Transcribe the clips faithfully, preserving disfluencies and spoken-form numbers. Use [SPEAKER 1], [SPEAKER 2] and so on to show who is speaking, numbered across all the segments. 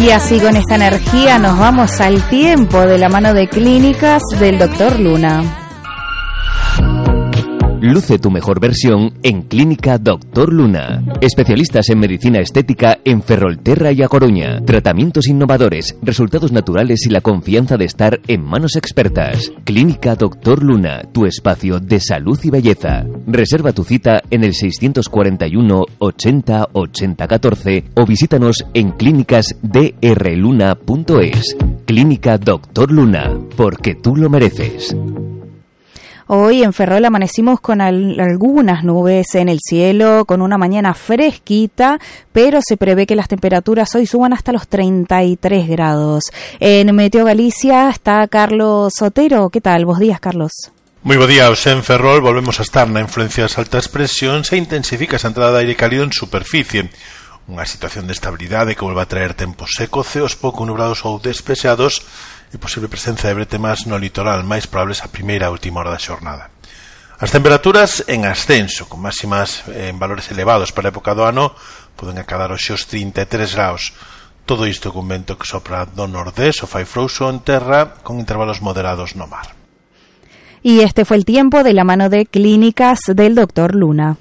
[SPEAKER 1] Y así con esta energía nos vamos al tiempo de la mano de Clínicas del doctor Luna.
[SPEAKER 2] Luce tu mejor versión en Clínica doctor Luna. Especialistas en medicina estética en Ferrolterra y A Coruña. Tratamientos innovadores, resultados naturales y la confianza de estar en manos expertas. Clínica doctor Luna, tu espacio de salud y belleza. Reserva tu cita en el seiscientos cuarenta y uno ochenta ochenta catorce o visítanos en clínicas d r luna punto es. Clínica doctor Luna, porque tú lo mereces.
[SPEAKER 1] Hoy en Ferrol amanecimos con al- algunas nubes en el cielo, con una mañana fresquita, pero se prevé que las temperaturas hoy suban hasta los treinta y tres grados. En Meteo Galicia está Carlos Otero. ¿Qué tal? Bos días, Carlos.
[SPEAKER 3] Moi bo día, os en Ferrol volvemos a estar na influencia das altas presións e intensifica esa entrada de aire cálido en superficie. Unha situación de estabilidade que volve a traer tempo seco, ceos pouco nublados ou despexados e posible presencia de bretemas no litoral, máis probables a primeira e última hora da xornada. As temperaturas en ascenso, con máximas en valores elevados para a época do ano, poden acadar hoxe os trinta e tres graus. Todo isto con vento que sopra do nordés o fai frouxo en terra, con intervalos moderados no mar.
[SPEAKER 1] Y este fue el tiempo de la mano de Clínicas del doctor Luna.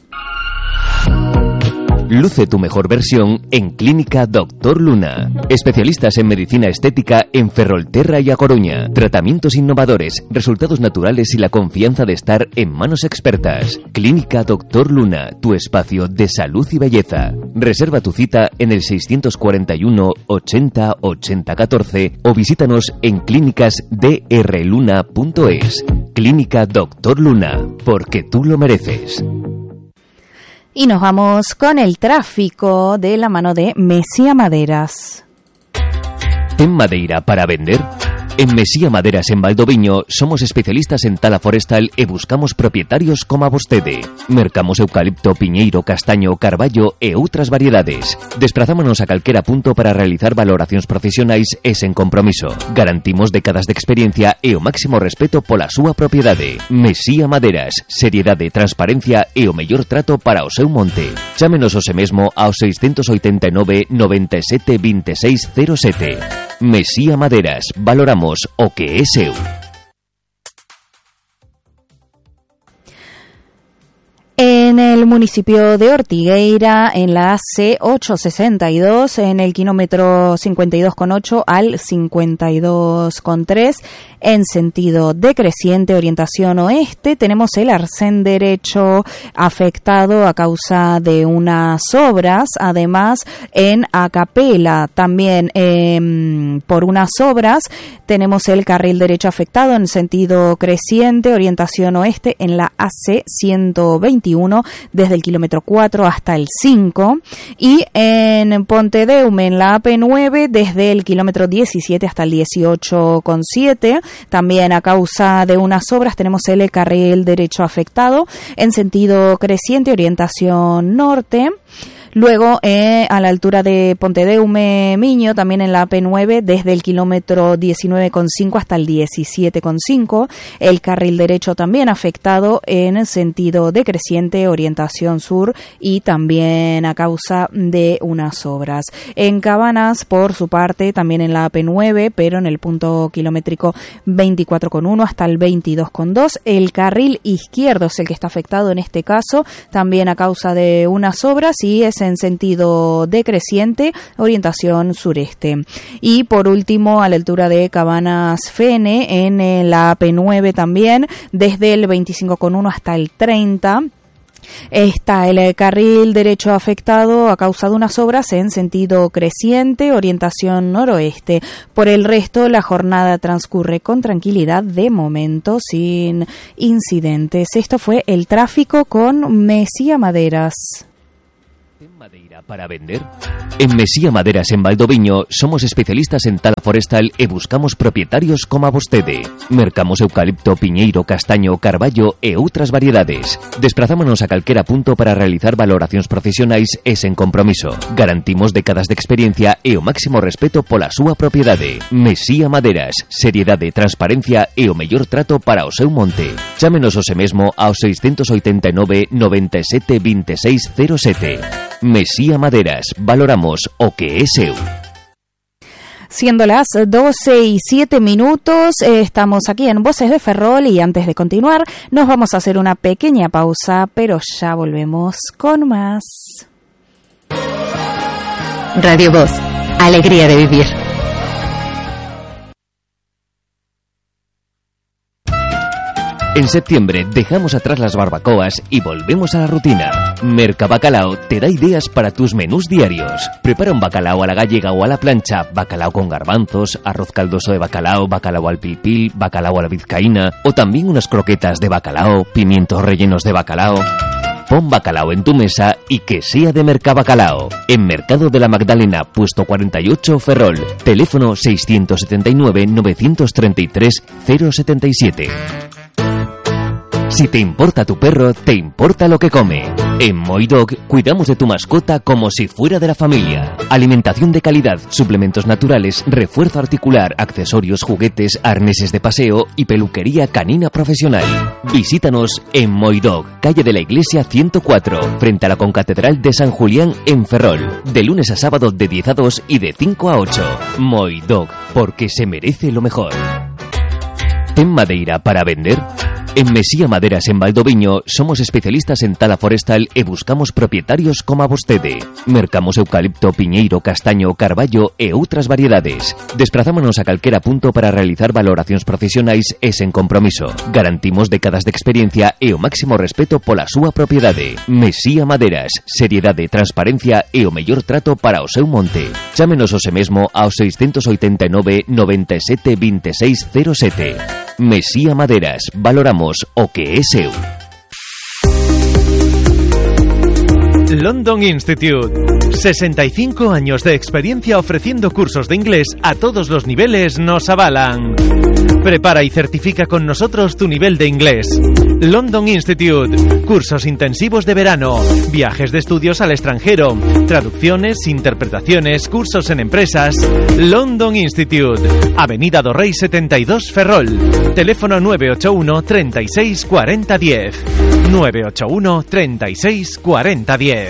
[SPEAKER 2] Luce tu mejor versión en Clínica doctor Luna. Especialistas en medicina estética en Ferrolterra y A Coruña. Tratamientos innovadores, resultados naturales y la confianza de estar en manos expertas. Clínica doctor Luna, tu espacio de salud y belleza. Reserva tu cita en el seiscientos cuarenta y uno ochenta ochenta catorce o visítanos en clínicas d r luna punto es. Clínica doctor Luna, porque tú lo mereces.
[SPEAKER 1] Y nos vamos con el tráfico de la mano de Mesía Maderas.
[SPEAKER 2] ¿En Madeira para vender? En Mesía Maderas en Valdoviño somos especialistas en tala forestal e buscamos propietarios como a vostede. Mercamos eucalipto, piñeiro, castaño, carballo e outras variedades. Desprazámonos a calquera punto para realizar valoracións profesionais e sen compromiso. Garantimos décadas de experiencia e o máximo respeto pola súa propiedade. Mesía Maderas, seriedade, transparencia e o mellor trato para o seu monte. Chámenos hoxe mesmo ao seiscentos oitenta e nove noventa e sete vinte e seis cero sete. Mesía Maderas, valoramos o que é seu.
[SPEAKER 1] En el municipio de Ortigueira, en la C ochocientos sesenta y dos, en el kilómetro cincuenta y dos coma ocho al cincuenta y dos coma tres, en sentido decreciente, orientación oeste, tenemos el arcén derecho afectado a causa de unas obras. Además, en Acapela, también eh, por unas obras, tenemos el carril derecho afectado en sentido creciente, orientación oeste, en la A C ciento veintiuno, desde el kilómetro cuatro hasta el cinco, y en Pontedeume, en la A P nueve, desde el kilómetro diecisiete hasta el dieciocho coma siete, también a causa de unas obras tenemos el carril derecho afectado en sentido creciente, orientación norte. Luego, eh, a la altura de Pontedeume Miño, también en la A P nueve, desde el kilómetro diecinueve coma cinco hasta el diecisiete coma cinco, el carril derecho también afectado en sentido decreciente, orientación sur, y también a causa de unas obras. En Cabanas, por su parte, también en la A P nueve, pero en el punto kilométrico veinticuatro coma uno hasta el veintidós coma dos, el carril izquierdo es el que está afectado en este caso, también a causa de unas obras, y es en sentido decreciente, orientación sureste. Y por último, a la altura de Cabanas Fene, en la A P nueve también, desde el veinticinco coma uno hasta el treinta, está el carril derecho afectado a causa de unas obras en sentido creciente, orientación noroeste. Por el resto, la jornada transcurre con tranquilidad, de momento sin incidentes. Esto fue el tráfico con Mesía Maderas.
[SPEAKER 2] ¿En Madeira para vender? En Mesía Maderas en Valdoviño somos especialistas en tala forestal e buscamos propietarios como a vostede. Mercamos eucalipto, piñeiro, castaño, carballo e outras variedades. Desprazámonos a calquera punto para realizar valoracións profesionais e sen compromiso. Garantimos décadas de experiencia e o máximo respeto pola súa propiedade. Mesía Maderas, seriedade, transparencia e o mellor trato para o seu monte. Chámenos hoxe mesmo ao seiscentos oitenta e nove noventa e sete vinte e seis cero sete. Mesía Maderas, valoramos o que é seu.
[SPEAKER 1] Siendo las doce y siete minutos, eh, estamos aquí en Voces de Ferrol y antes de continuar nos vamos a hacer una pequeña pausa, pero ya volvemos con más.
[SPEAKER 4] Radio Voz, alegría de vivir.
[SPEAKER 2] En septiembre dejamos atrás las barbacoas y volvemos a la rutina. Mercabacalao te da ideas para tus menús diarios. Prepara un bacalao a la gallega o a la plancha, bacalao con garbanzos, arroz caldoso de bacalao, bacalao al pilpil, bacalao a la vizcaína o también unas croquetas de bacalao, pimientos rellenos de bacalao. Pon bacalao en tu mesa y que sea de Mercabacalao. En Mercado de la Magdalena, puesto cuarenta y ocho, Ferrol. Teléfono seiscientos setenta y nueve, novecientos treinta y tres, cero setenta y siete. Si te importa tu perro, te importa lo que come. En Moidog cuidamos de tu mascota como si fuera de la familia. Alimentación de calidad, suplementos naturales, refuerzo articular, accesorios, juguetes, arneses de paseo y peluquería canina profesional. Visítanos en Moidog, calle de la Iglesia ciento cuatro, frente a la Concatedral de San Julián en Ferrol. De lunes a sábado de diez a dos y de cinco a ocho. Moidog, porque se merece lo mejor. ¿En madeira para vender? En Mesía Maderas en Valdoviño somos especialistas en tala forestal e buscamos propietarios como a vostede. Mercamos eucalipto, piñeiro, castaño, carballo e outras variedades. Desprazámonos a calquera punto para realizar valoracións profesionais e sen compromiso. Garantimos décadas de experiencia e o máximo respeto pola súa propiedade. Mesía Maderas, seriedade, transparencia e o mellor trato para o seu monte. Chámenos hoxe mesmo ao seiscentos oitenta e nove, noventa e sete, vinte e seis, cero sete. Mesía Maderas, valoramos o que é seu.
[SPEAKER 5] London Institute. sesenta y cinco años de experiencia ofreciendo cursos de inglés a todos los niveles nos avalan. Prepara y certifica con nosotros tu nivel de inglés. London Institute. Cursos intensivos de verano, viajes de estudios al extranjero, traducciones, interpretaciones, cursos en empresas. London Institute. Avenida do Rey setenta y dos, Ferrol. Teléfono nueve ocho uno, treinta y seis, cuarenta, diez. nueve ocho uno, treinta y seis, cuarenta, diez.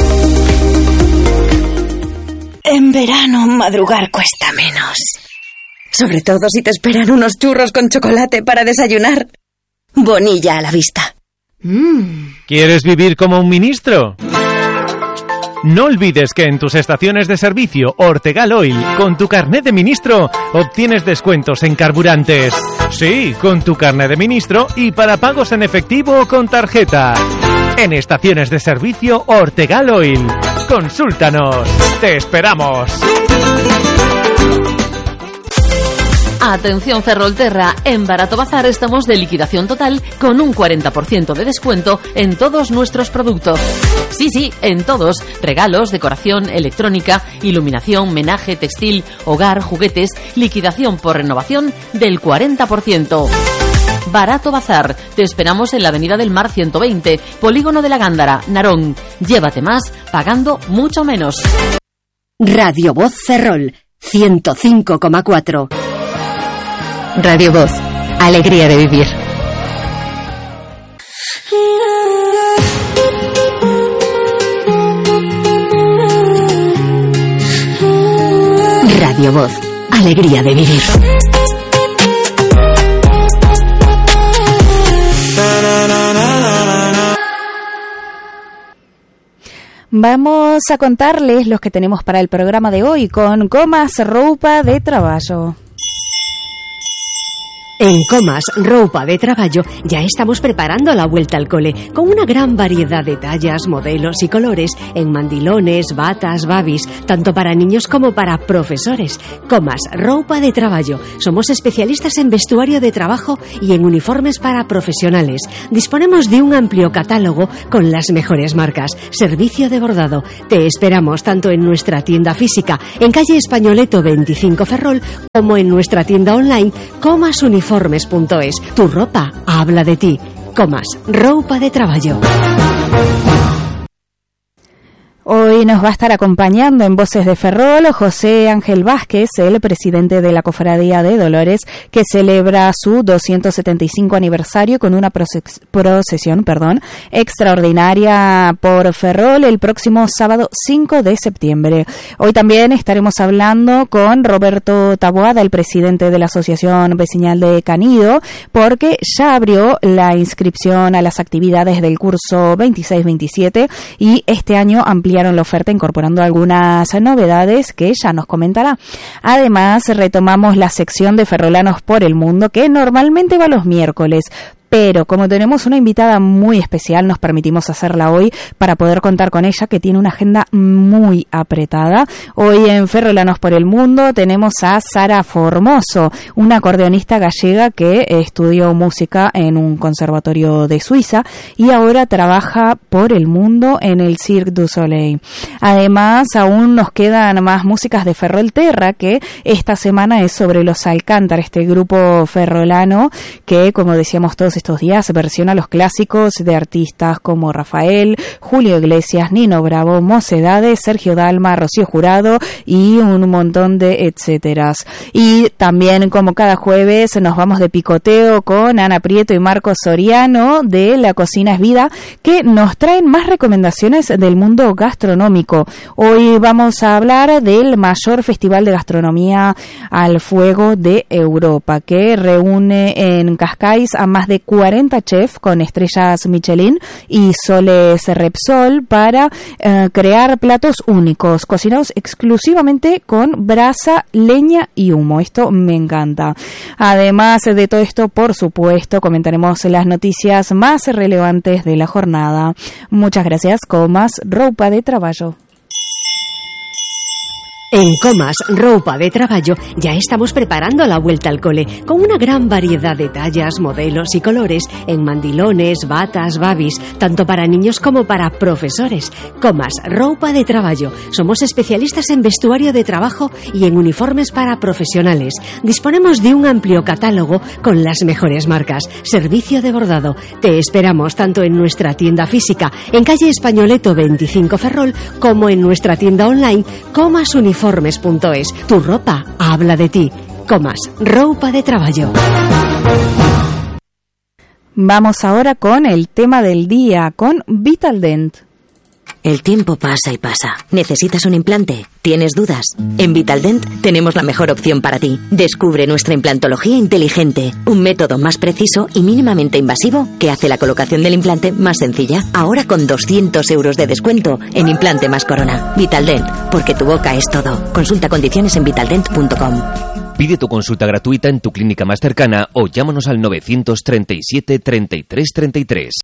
[SPEAKER 4] En verano madrugar cuesta menos. Sobre todo si te esperan unos churros con chocolate para desayunar. Bonilla a la vista.
[SPEAKER 5] Mm. ¿Quieres vivir como un ministro? No olvides que en tus estaciones de servicio Ortegal Oil, con tu carnet de ministro, obtienes descuentos en carburantes. Sí, con tu carnet de ministro y para pagos en efectivo o con tarjeta. En estaciones de servicio Ortegal Oil. Consúltanos. Te esperamos.
[SPEAKER 6] Atención Ferrolterra, en Barato Bazar estamos de liquidación total con un cuarenta por ciento de descuento en todos nuestros productos. Sí, sí, en todos. Regalos, decoración, electrónica, iluminación, menaje, textil, hogar, juguetes, liquidación por renovación del cuarenta por ciento. Barato Bazar. Te esperamos en la Avenida del Mar ciento veinte, Polígono de la Gándara, Narón. Llévate más pagando mucho menos.
[SPEAKER 4] Radio Voz Ferrol, ciento cinco coma cuatro. Radio Voz, alegría de vivir. Radio Voz, alegría de vivir.
[SPEAKER 1] Vamos a contarles los que tenemos para el programa de hoy con Comas Roupa de Traballo.
[SPEAKER 7] En Comas Roupa de Traballo ya estamos preparando la vuelta al cole con una gran variedad de tallas, modelos y colores en mandilones, batas, babis, tanto para niños como para profesores. Comas Roupa de Traballo. Somos especialistas en vestuario de trabajo y en uniformes para profesionales. Disponemos de un amplio catálogo con las mejores marcas. Servicio de bordado. Te esperamos tanto en nuestra tienda física en calle Españoleto veinticinco Ferrol como en nuestra tienda online Comas Uniformes. Uniformes.es. Tu ropa habla de ti. Comas Roupa de Traballo.
[SPEAKER 1] Hoy nos va a estar acompañando en Voces de Ferrol José Ángel Vázquez, el presidente de la Cofradía de Dolores, que celebra su doscientos setenta y cinco aniversario con una procesión perdón, extraordinaria por Ferrol el próximo sábado cinco de septiembre. Hoy también estaremos hablando con Roberto Taboada, el presidente de la Asociación Vecinal de Canido, porque ya abrió la inscripción a las actividades del curso veintiséis veintisiete y este año amplió la oferta incorporando algunas novedades que ella nos comentará. Además, retomamos la sección de Ferrolanos por el Mundo, que normalmente va los miércoles, pero como tenemos una invitada muy especial, nos permitimos hacerla hoy para poder contar con ella, que tiene una agenda muy apretada. Hoy en Ferrolanos por el Mundo tenemos a Sara Formoso, una acordeonista gallega que estudió música en un conservatorio de Suiza y ahora trabaja por el mundo en el Cirque du Soleil. Además, aún nos quedan más músicas de Ferrolterra, que esta semana es sobre los Alcántar, este grupo ferrolano que, como decíamos todos estos días, versiona los clásicos de artistas como Rafael, Julio Iglesias, Nino Bravo, Mocedades, Sergio Dalma, Rocío Jurado y un montón de etcéteras. Y también, como cada jueves, nos vamos de picoteo con Ana Prieto y Marcos Soriano de La Cocina es Vida, que nos traen más recomendaciones del mundo gastronómico. Hoy vamos a hablar del mayor festival de gastronomía al fuego de Europa, que reúne en Cascais a más de cuarenta chefs con estrellas Michelin y soles Repsol para eh, crear platos únicos, cocinados exclusivamente con brasa, leña y humo. Esto me encanta. Además de todo esto, por supuesto, comentaremos las noticias más relevantes de la jornada. Muchas gracias. Comas Roupa de Traballo.
[SPEAKER 7] En Comas Roupa de Traballo ya estamos preparando la vuelta al cole con una gran variedad de tallas, modelos y colores en mandilones, batas, babis, tanto para niños como para profesores. Comas Roupa de Traballo. Somos especialistas en vestuario de trabajo y en uniformes para profesionales. Disponemos de un amplio catálogo con las mejores marcas. Servicio de bordado. Te esperamos tanto en nuestra tienda física en calle Españoleto veinticinco Ferrol como en nuestra tienda online Comas Uniformes. Uniformes.es. Tu ropa habla de ti. Comas Roupa de Traballo.
[SPEAKER 1] Vamos ahora con el tema del día, con Vitaldent.
[SPEAKER 4] El tiempo pasa y pasa. ¿Necesitas un implante? ¿Tienes dudas? En Vitaldent tenemos la mejor opción para ti. Descubre nuestra implantología inteligente, un método más preciso y mínimamente invasivo que hace la colocación del implante más sencilla. Ahora con doscientos euros de descuento en implante más corona. Vitaldent, porque tu boca es todo. Consulta condiciones en vitaldent punto com.
[SPEAKER 2] Pide tu consulta gratuita en tu clínica más cercana o llámanos al novecientos treinta y siete treinta y tres treinta y tres.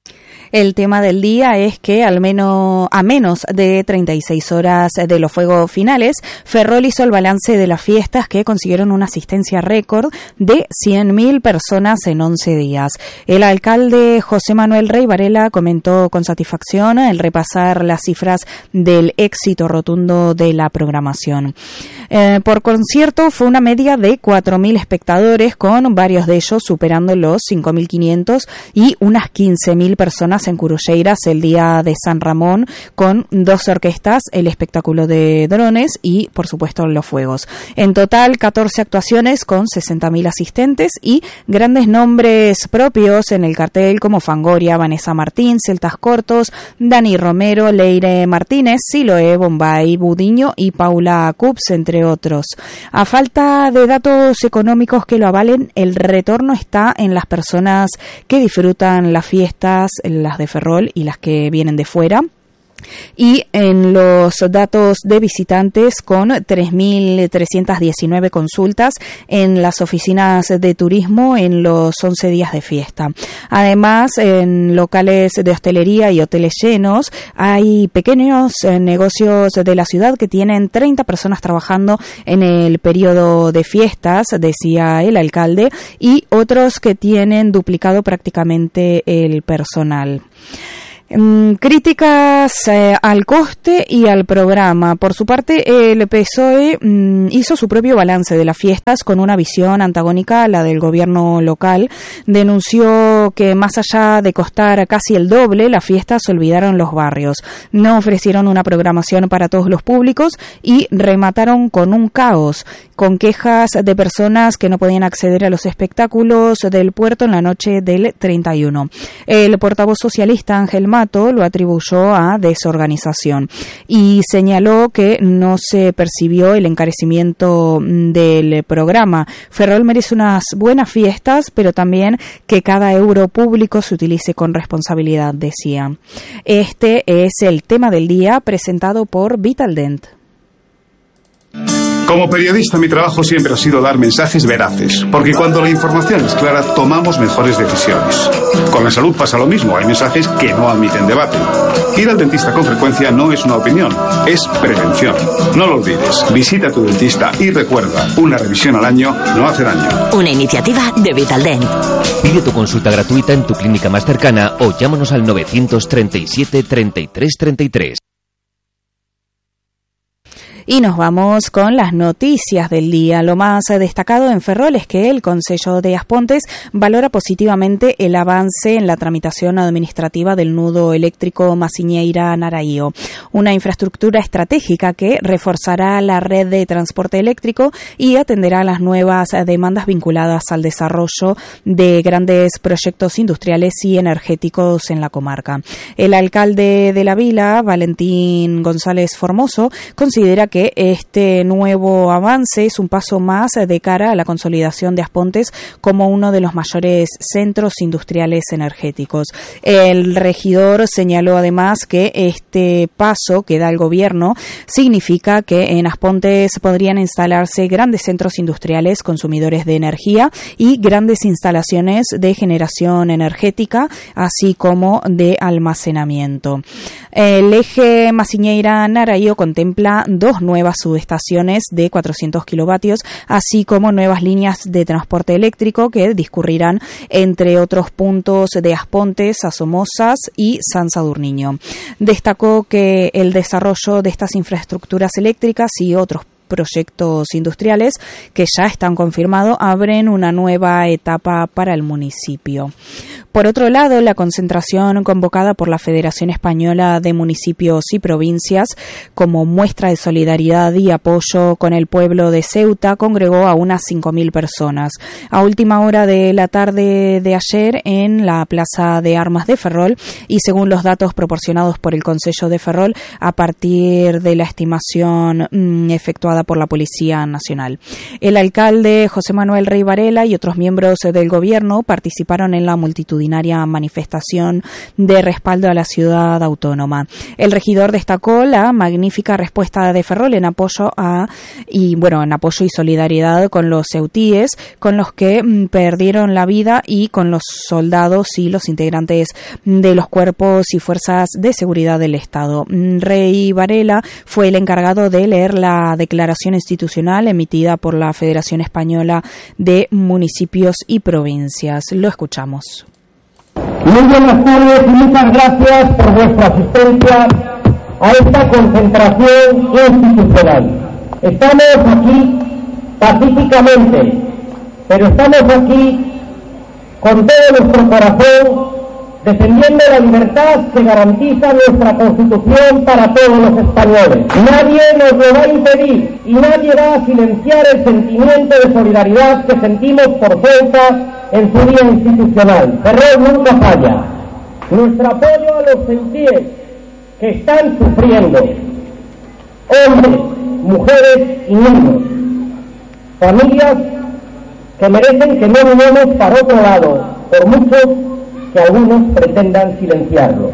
[SPEAKER 1] El tema del día es que al menos a menos de treinta y seis horas de los fuegos finales, Ferrol hizo el balance de las fiestas que consiguieron una asistencia récord de cien mil personas en once días. El alcalde José Manuel Rey Varela comentó con satisfacción al repasar las cifras del éxito rotundo de la programación. Eh, por concierto fue una media de cuatro mil espectadores, con varios de ellos superando los cinco mil quinientos y unas quince mil personas en Curulleiras el día de San Ramón, con dos orquestas, el espectáculo de drones y, por supuesto, los fuegos. En total, catorce actuaciones con sesenta mil asistentes y grandes nombres propios en el cartel como Fangoria, Vanessa Martín, Celtas Cortos, Dani Romero, Leire Martínez, Siloé, Bombay, Budiño y Paula Cups, entre otros. A falta de datos económicos que lo avalen, el retorno está en las personas que disfrutan las fiestas, las de Ferrol y las que vienen de fuera. Y en los datos de visitantes, con tres mil trescientas diecinueve consultas en las oficinas de turismo en los once días de fiesta. Además, en locales de hostelería y hoteles llenos, hay pequeños eh, negocios de la ciudad que tienen treinta personas trabajando en el periodo de fiestas, decía el alcalde, y otros que tienen duplicado prácticamente el personal. Mm, críticas eh, al coste y al programa. Por su parte, el P S O E mm, hizo su propio balance de las fiestas con una visión antagónica a la del gobierno local. Denunció que más allá de costar casi el doble, las fiestas olvidaron los barrios. No ofrecieron una programación para todos los públicos y remataron con un caos, con quejas de personas que no podían acceder a los espectáculos del puerto en la noche del treinta y uno. El portavoz socialista Ángel Mato lo atribuyó a desorganización y señaló que no se percibió el encarecimiento del programa. Ferrol merece unas buenas fiestas, pero también que cada euro público se utilice con responsabilidad, decía. Este es el tema del día presentado por Vitaldent.
[SPEAKER 8] Como periodista, mi trabajo siempre ha sido dar mensajes veraces, porque cuando la información es clara, tomamos mejores decisiones. Con la salud pasa lo mismo, hay mensajes que no admiten debate. Ir al dentista con frecuencia no es una opinión, es prevención. No lo olvides, visita a tu dentista y recuerda, una revisión al año no hace daño.
[SPEAKER 4] Una iniciativa de Vitaldent.
[SPEAKER 2] Pide tu consulta gratuita en tu clínica más cercana o llámanos al novecientos treinta y siete, treinta y tres, treinta y tres.
[SPEAKER 1] Y nos vamos con las noticias del día. Lo más destacado en Ferrol es que el Concello de Aspontes valora positivamente el avance en la tramitación administrativa del nudo eléctrico Masiñeira-Naraío, una infraestructura estratégica que reforzará la red de transporte eléctrico y atenderá las nuevas demandas vinculadas al desarrollo de grandes proyectos industriales y energéticos en la comarca. El alcalde de la vila, Valentín González Formoso, considera que este nuevo avance es un paso más de cara a la consolidación de Aspontes como uno de los mayores centros industriales energéticos. El regidor señaló además que este paso que da el gobierno significa que en Aspontes podrían instalarse grandes centros industriales consumidores de energía y grandes instalaciones de generación energética, así como de almacenamiento. El eje Masiñeira-Naraío contempla dos nuevas subestaciones de cuatrocientos kilovatios, así como nuevas líneas de transporte eléctrico que discurrirán entre otros puntos de Aspontes, a Somozas y San Sadurniño. Destacó que el desarrollo de estas infraestructuras eléctricas y otros proyectos industriales que ya están confirmados abren una nueva etapa para el municipio. Por otro lado, la concentración convocada por la Federación Española de Municipios y Provincias como muestra de solidaridad y apoyo con el pueblo de Ceuta congregó a unas cinco mil personas. A última hora de la tarde de ayer en la Plaza de Armas de Ferrol y según los datos proporcionados por el Concello de Ferrol a partir de la estimación mmm, efectuada por la Policía Nacional. El alcalde José Manuel Rey Varela y otros miembros del gobierno participaron en la multitudinaria manifestación de respaldo a la ciudad autónoma. El regidor destacó la magnífica respuesta de Ferrol en apoyo a y bueno, en apoyo y solidaridad con los ceutíes, con los que mm, perdieron la vida y con los soldados y los integrantes de los cuerpos y fuerzas de seguridad del Estado. Rey Varela fue el encargado de leer la declaración institucional emitida por la Federación Española de Municipios y Provincias. Lo escuchamos.
[SPEAKER 9] Muy buenas tardes y muchas gracias por vuestra asistencia a esta concentración institucional. Estamos aquí pacíficamente, pero estamos aquí con todo nuestro corazón defendiendo la libertad que garantiza nuestra Constitución para todos los españoles. Nadie nos lo va a impedir y nadie va a silenciar el sentimiento de solidaridad que sentimos por Ceuta en su día institucional. Ferrol nunca falla. Nuestro apoyo a los ceutíes que están sufriendo, hombres, mujeres y niños, familias que merecen que no miremos para otro lado, por mucho que algunos pretendan silenciarlo.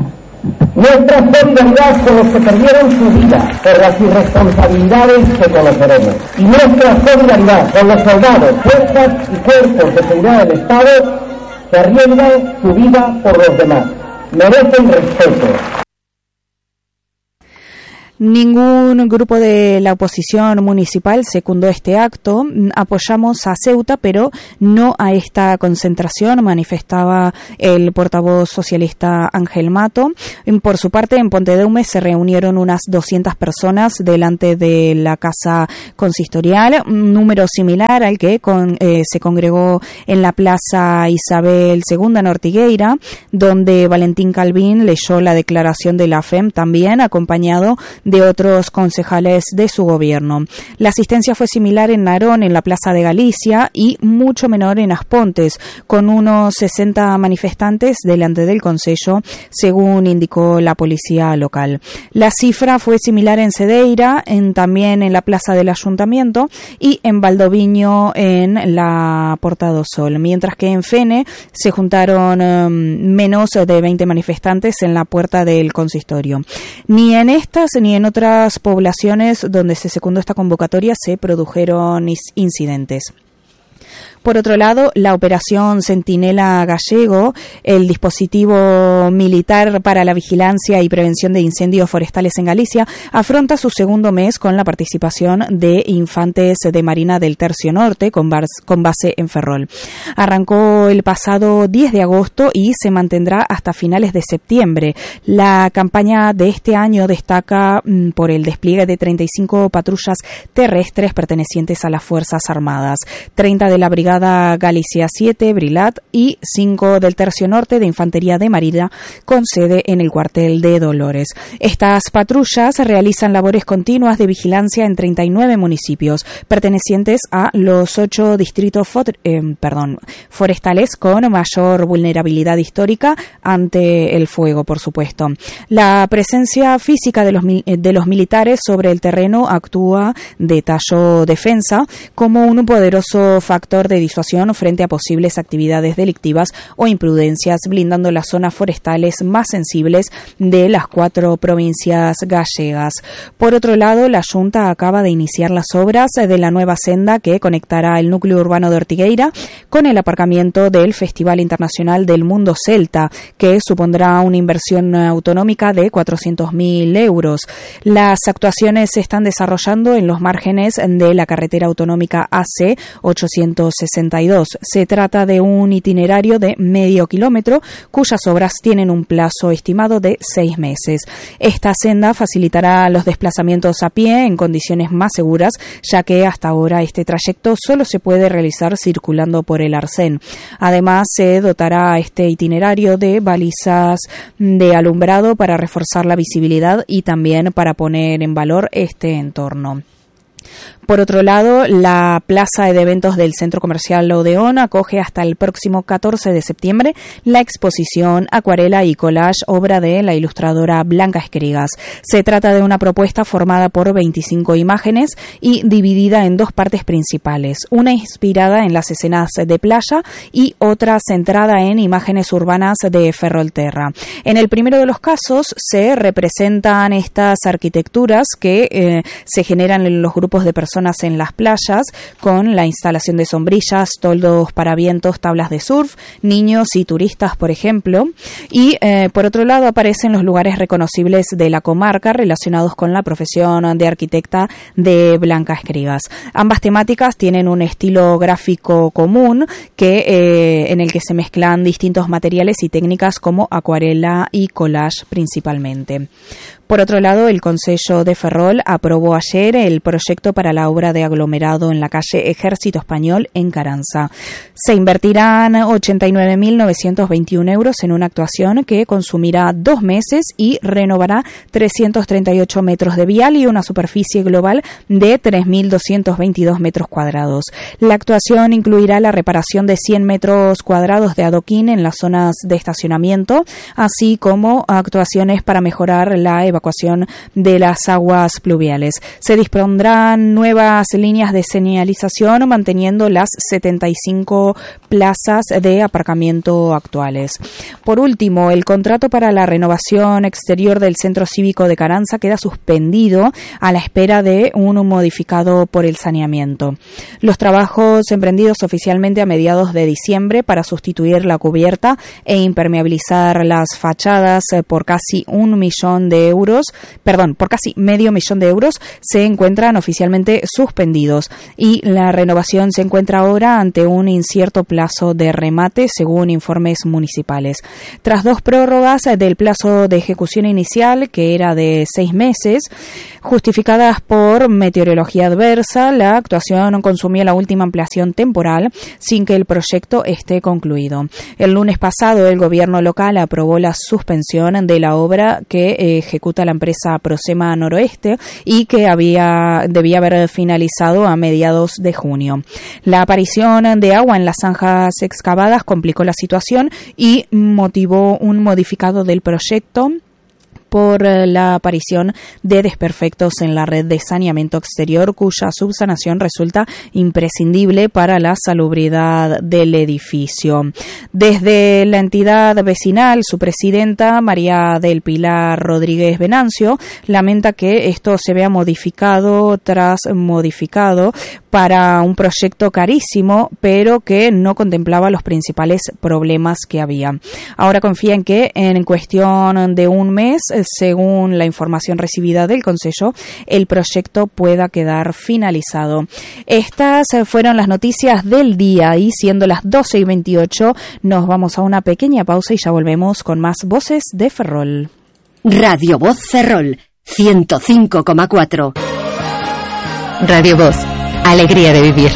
[SPEAKER 9] Nuestra solidaridad con los que perdieron su vida por las irresponsabilidades que conoceremos. Y nuestra solidaridad con los soldados, fuerzas y cuerpos de seguridad del Estado que arriesgan su vida por los demás. Merecen respeto.
[SPEAKER 1] Ningún grupo de la oposición municipal secundó este acto. Apoyamos a Ceuta, pero no a esta concentración, manifestaba el portavoz socialista Ángel Mato. Por su parte, en Pontedeume se reunieron unas doscientas personas delante de la casa consistorial, un número similar al que con, eh, se congregó en la Plaza Isabel segunda en Ortigueira, donde Valentín Calvín leyó la declaración de la F E M, también acompañado de otros concejales de su gobierno. La asistencia fue similar en Narón, en la Plaza de Galicia, y mucho menor en Aspontes, con unos sesenta manifestantes delante del Concello, según indicó la policía local. La cifra fue similar en Cedeira, en, también en la Plaza del Ayuntamiento, y en Valdoviño, en la Porta do Sol, mientras que en Fene se juntaron um, menos de veinte manifestantes en la puerta del consistorio. Ni en estas ni en otras poblaciones donde se secundó esta convocatoria se produjeron incidentes. Por otro lado, la operación Centinela Gallego, el dispositivo militar para la vigilancia y prevención de incendios forestales en Galicia, afronta su segundo mes con la participación de infantes de Marina del Tercio Norte con base en Ferrol. Arrancó el pasado diez de agosto y se mantendrá hasta finales de septiembre. La campaña de este año destaca mm, por el despliegue de treinta y cinco patrullas terrestres pertenecientes a las Fuerzas Armadas, treinta de la Brigada Galicia siete, Brilat, y cinco del Tercio Norte de Infantería de Marina, con sede en el cuartel de Dolores. Estas patrullas realizan labores continuas de vigilancia en treinta y nueve municipios, pertenecientes a los ocho distritos for, eh, perdón, forestales con mayor vulnerabilidad histórica ante el fuego, por supuesto. La presencia física de los, de los militares sobre el terreno actúa, detalló Defensa, como un poderoso factor de disuasión frente a posibles actividades delictivas o imprudencias, blindando las zonas forestales más sensibles de las cuatro provincias gallegas. Por otro lado, la Junta acaba de iniciar las obras de la nueva senda que conectará el núcleo urbano de Ortigueira con el aparcamiento del Festival Internacional del Mundo Celta, que supondrá una inversión autonómica de cuatrocientos mil euros. Las actuaciones se están desarrollando en los márgenes de la carretera autonómica A C ochocientos sesenta y dos. Se trata de un itinerario de medio kilómetro cuyas obras tienen un plazo estimado de seis meses. Esta senda facilitará los desplazamientos a pie en condiciones más seguras, ya que hasta ahora este trayecto solo se puede realizar circulando por el Arsén. Además, se dotará a este itinerario de balizas de alumbrado para reforzar la visibilidad y también para poner en valor este entorno. Por otro lado, la plaza de eventos del Centro Comercial Odeón acoge hasta el próximo catorce de septiembre la exposición Acuarela y Collage, obra de la ilustradora Blanca Escrigas. Se trata de una propuesta formada por veinticinco imágenes y dividida en dos partes principales, una inspirada en las escenas de playa y otra centrada en imágenes urbanas de Ferrolterra. En el primero de los casos se representan estas arquitecturas que eh, se generan en los grupos de personas en las playas, con la instalación de sombrillas, toldos para vientos, tablas de surf, niños y turistas, por ejemplo. Y eh, por otro lado aparecen los lugares reconocibles de la comarca relacionados con la profesión de arquitecta de Blanca Escrigas. Ambas temáticas tienen un estilo gráfico común que eh, en el que se mezclan distintos materiales y técnicas como acuarela y collage principalmente. Por otro lado, el Concello de Ferrol aprobó ayer el proyecto para la obra de aglomerado en la calle Ejército Español en Caranza. Se invertirán ochenta y nueve mil novecientos veintiún euros en una actuación que consumirá dos meses y renovará trescientos treinta y ocho metros de vial y una superficie global de tres mil doscientos veintidós metros cuadrados. La actuación incluirá la reparación de cien metros cuadrados de adoquín en las zonas de estacionamiento, así como actuaciones para mejorar la evacuación de las aguas pluviales. Se dispondrán nuevas líneas de señalización manteniendo las setenta y cinco plazas de aparcamiento actuales. Por último, el contrato para la renovación exterior del Centro Cívico de Caranza queda suspendido a la espera de un modificado por el saneamiento. Los trabajos emprendidos oficialmente a mediados de diciembre para sustituir la cubierta e impermeabilizar las fachadas por casi un millón de euros euros, perdón, por casi medio millón de euros se encuentran oficialmente suspendidos y la renovación se encuentra ahora ante un incierto plazo de remate según informes municipales. Tras dos prórrogas del plazo de ejecución inicial, que era de seis meses, justificadas por meteorología adversa, la actuación consumía la última ampliación temporal sin que el proyecto esté concluido. El lunes pasado el gobierno local aprobó la suspensión de la obra que ejecuta la empresa Prosema Noroeste y que había debía haber finalizado a mediados de junio. La aparición de agua en las zanjas excavadas complicó la situación y motivó un modificado del proyecto por la aparición de desperfectos en la red de saneamiento exterior, cuya subsanación resulta imprescindible para la salubridad del edificio. Desde la entidad vecinal, su presidenta, María del Pilar Rodríguez Venancio, lamenta que esto se vea modificado tras modificado para un proyecto carísimo, pero que no contemplaba los principales problemas que había. Ahora confía en que en cuestión de un mes, según la información recibida del Consello, el proyecto pueda quedar finalizado. Estas fueron las noticias del día y siendo las doce y veintiocho nos vamos a una pequeña pausa y ya volvemos con más Voces de Ferrol.
[SPEAKER 7] Radio Voz Ferrol, ciento cinco coma cuatro.
[SPEAKER 4] Radio Voz, alegría de vivir.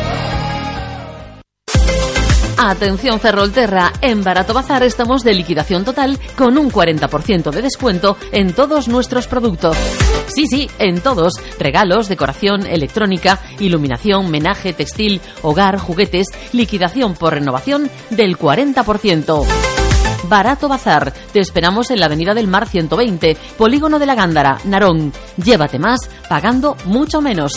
[SPEAKER 6] Atención Ferrolterra, en Barato Bazar estamos de liquidación total con un cuarenta por ciento de descuento en todos nuestros productos. Sí, sí, en todos. Regalos, decoración, electrónica, iluminación, menaje, textil, hogar, juguetes, liquidación por renovación del cuarenta por ciento. Barato Bazar, te esperamos en la Avenida del Mar ciento veinte, Polígono de la Gándara, Narón. Llévate más, pagando mucho menos.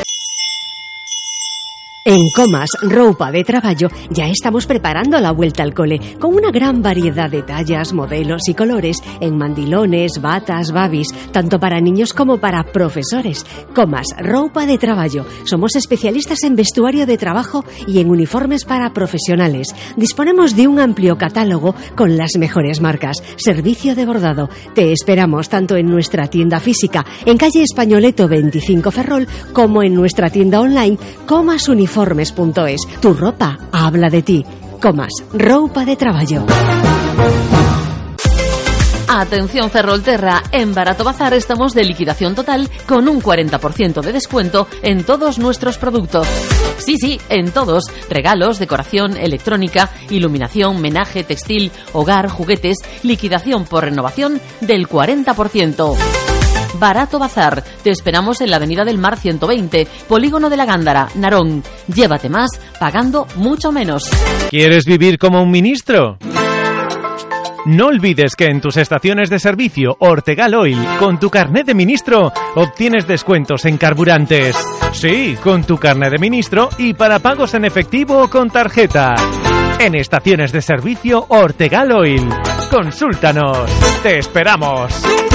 [SPEAKER 7] En Comas, Roupa de Traballo, ya estamos preparando la vuelta al cole, con una gran variedad de tallas, modelos y colores, en mandilones, batas, babis, tanto para niños como para profesores. Comas, Roupa de Traballo. Somos especialistas en vestuario de trabajo y en uniformes para profesionales. Disponemos de un amplio catálogo con las mejores marcas. Servicio de bordado. Te esperamos tanto en nuestra tienda física, en calle Españoleto veinticinco Ferrol, como en nuestra tienda online, Comas Uniformes. Uniformes.es. Tu ropa habla de ti. Comas, Roupa de Traballo.
[SPEAKER 6] Atención Ferrolterra, en Barato Bazar estamos de liquidación total con un cuarenta por ciento de descuento en todos nuestros productos. Sí, sí, en todos. Regalos, decoración, electrónica, iluminación, menaje, textil, hogar, juguetes, liquidación por renovación del cuarenta por ciento. Barato Bazar, te esperamos en la Avenida del Mar ciento veinte, Polígono de la Gándara, Narón. Llévate más, pagando mucho menos.
[SPEAKER 5] ¿Quieres vivir como un ministro? No olvides que en tus estaciones de servicio Ortegal Oil, con tu carnet de ministro, obtienes descuentos en carburantes. Sí, con tu carnet de ministro y para pagos en efectivo o con tarjeta. En estaciones de servicio Ortegal Oil. Consúltanos. ¡Te esperamos!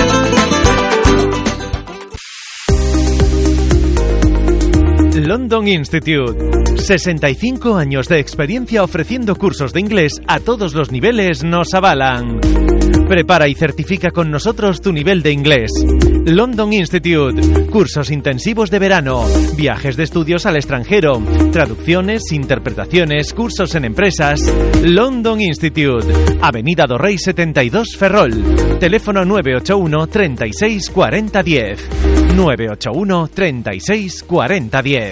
[SPEAKER 5] London Institute. sesenta y cinco años de experiencia ofreciendo cursos de inglés a todos los niveles nos avalan. Prepara y certifica con nosotros tu nivel de inglés. London Institute. Cursos intensivos de verano, viajes de estudios al extranjero, traducciones, interpretaciones, cursos en empresas. London Institute. Avenida do Rey setenta y dos Ferrol. Teléfono nueve ocho uno, treinta y seis, cuarenta, diez. nueve ocho uno, treinta y seis, cuarenta, diez.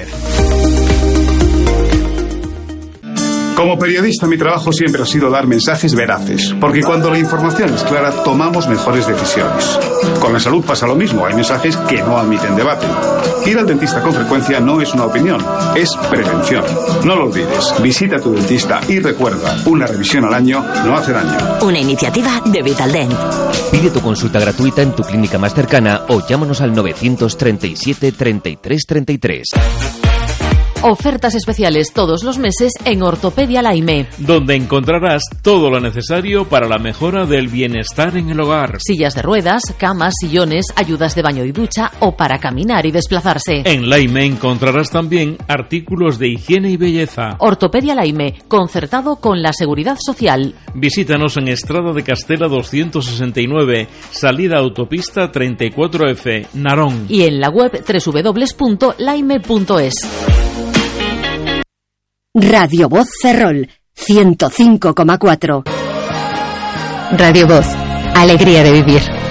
[SPEAKER 8] Como periodista, mi trabajo siempre ha sido dar mensajes veraces, porque cuando la información es clara, tomamos mejores decisiones. Con la salud pasa lo mismo, hay mensajes que no admiten debate. Ir al dentista con frecuencia no es una opinión, es prevención. No lo olvides, visita a tu dentista y recuerda, una revisión al año no hace daño.
[SPEAKER 4] Una iniciativa de Vitaldent.
[SPEAKER 2] Pide tu consulta gratuita en tu clínica más cercana o llámanos al novecientos treinta y siete, treinta y tres, treinta y tres.
[SPEAKER 6] Ofertas especiales todos los meses en Ortopedia Laime,
[SPEAKER 10] donde encontrarás todo lo necesario para la mejora del bienestar en el hogar.
[SPEAKER 6] Sillas de ruedas, camas, sillones, ayudas de baño y ducha o para caminar y desplazarse.
[SPEAKER 10] En Laime encontrarás también artículos de higiene y belleza.
[SPEAKER 6] Ortopedia Laime, concertado con la Seguridad Social.
[SPEAKER 10] Visítanos en Estrada de Castela doscientos sesenta y nueve, salida autopista treinta y cuatro F, Narón.
[SPEAKER 6] Y en la web doble u doble u doble u punto laime punto es.
[SPEAKER 7] Radio Voz Ferrol, ciento cinco coma cuatro.
[SPEAKER 11] Radio Voz, alegría de vivir.